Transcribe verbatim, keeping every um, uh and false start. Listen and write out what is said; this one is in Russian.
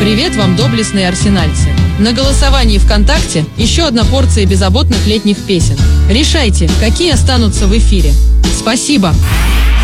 Привет вам, доблестные арсенальцы! На голосовании ВКонтакте еще одна порция беззаботных летних песен. Решайте, какие останутся в эфире. Спасибо!